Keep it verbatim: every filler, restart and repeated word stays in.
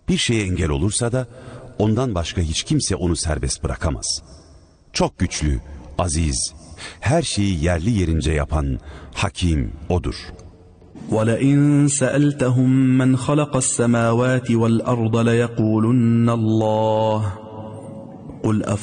Bir şeye engel olursa da ondan başka hiç kimse onu serbest bırakamaz. Çok güçlü, aziz, her şeyi yerli yerince yapan hakim O'dur. وَلَئِنْ سَأَلْتَهُمْ مَنْ خَلَقَ السَّمَاوَاتِ وَالْأَرْضَ لَيَقُولُنَّ اللَّهُ قُلْ